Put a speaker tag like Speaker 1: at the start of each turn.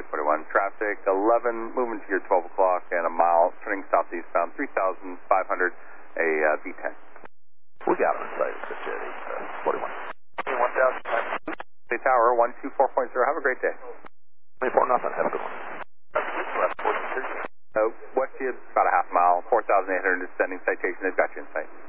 Speaker 1: 41. Traffic 11, moving to your 12 o'clock and a mile, turning southeastbound 3,500, a B10.
Speaker 2: We got it in sight, 41. 1,000.
Speaker 1: Bay Tower 124.0. Have a great day.
Speaker 2: 24 nothing. Have a good one.
Speaker 1: West you about a half mile, 4,800 descending citation. They've got you in sight.